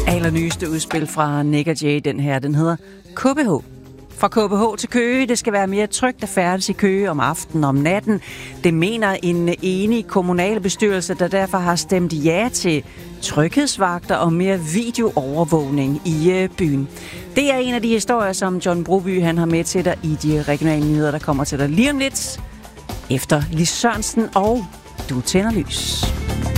Allernyeste udspil fra Nick og Jay, den hedder KBH. Fra KBH til Køge, det skal være mere trygt at færdes i Køge om aftenen og om natten. Det mener en enig kommunalbestyrelse, der derfor har stemt ja til tryghedsvagter og mere videoovervågning i byen. Det er en af de historier, som John Broby han har med til dig i de regionale nyheder, der kommer til dig lige om lidt. Efter Lis Sørensen og Du tænder lys.